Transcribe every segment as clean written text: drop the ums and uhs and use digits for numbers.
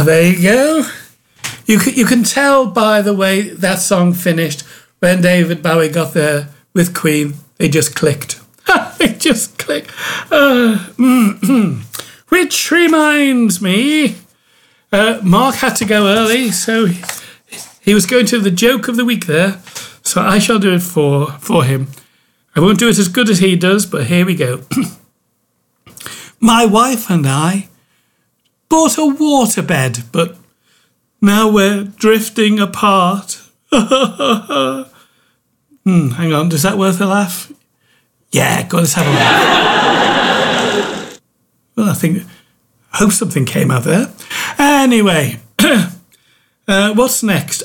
There you go. You can tell by the way that song finished when David Bowie got there with Queen. They just clicked. They just clicked. Which reminds me, Mark had to go early, so he was going to the joke of the week there. So I shall do it for him. I won't do it as good as he does, but here we go. My wife and I bought a waterbed, but now we're drifting apart. Hang on, is that worth a laugh? Yeah, go on, let's have a laugh. Well, I hope something came out there. Anyway, what's next?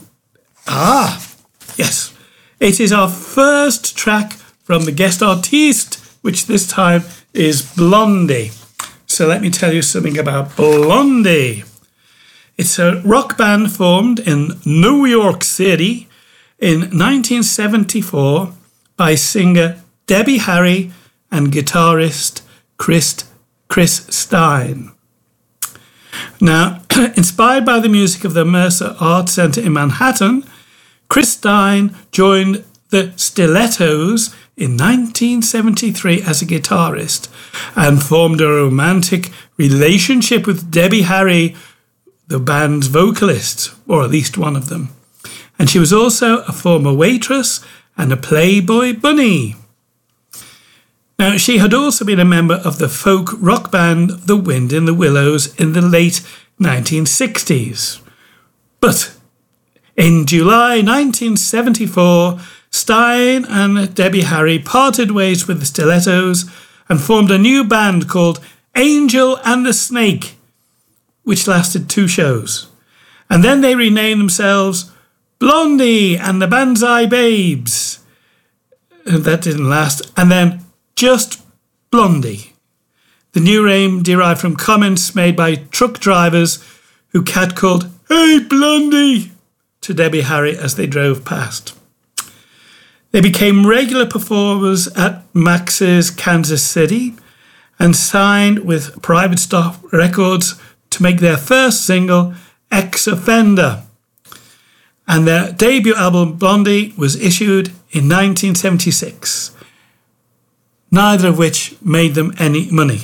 Yes. It is our first track from the guest artiste, which this time is Blondie. So let me tell you something about Blondie. It's a rock band formed in New York City in 1974 by singer Debbie Harry and guitarist Chris Stein. Now, inspired by the music of the Mercer Art Center in Manhattan, Chris Stein joined the Stilettos in 1973 as a guitarist and formed a romantic relationship with Debbie Harry, the band's vocalist, or at least one of them. And she was also a former waitress and a Playboy bunny. Now, she had also been a member of the folk rock band The Wind in the Willows in the late 1960s. But in July 1974, Stein and Debbie Harry parted ways with the Stilettos and formed a new band called Angel and the Snake, which lasted 2 shows. And then they renamed themselves Blondie and the Banzai Babes. And that didn't last. And then just Blondie. The new name derived from comments made by truck drivers who catcalled, "Hey, Blondie!" to Debbie Harry as they drove past. They became regular performers at Max's Kansas City and signed with Private Stock Records to make their first single, Ex-Offender. And their debut album, Blondie, was issued in 1976, neither of which made them any money.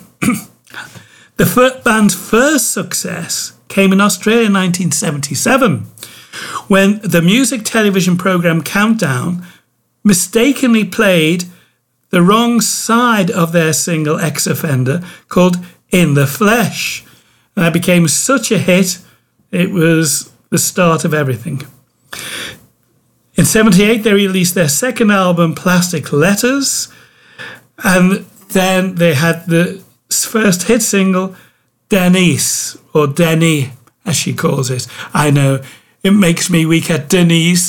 The band's first success came in Australia in 1977, when the music television program Countdown mistakenly played the wrong side of their single Ex-Offender called In the Flesh. And that became such a hit, it was the start of everything. In 1978, they released their second album, Plastic Letters, and then they had the first hit single, Denise, or Denny, as she calls it. I know, it makes me weak at Denise.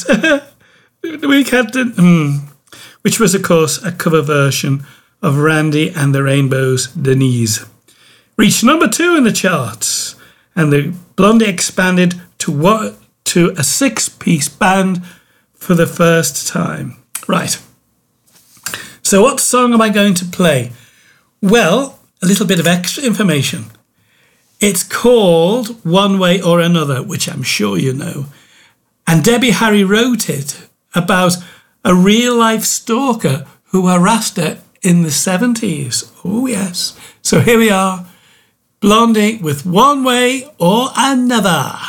Which was, of course, a cover version of Randy and the Rainbow's Denise. Reached number 2 in the charts, and the Blondie expanded to a 6-piece band for the first time. Right. So what song am I going to play? Well, a little bit of extra information. It's called One Way or Another, which I'm sure you know. And Debbie Harry wrote it about a real-life stalker who harassed her in the 70s. Oh, yes. So here we are, Blondie with One Way or Another.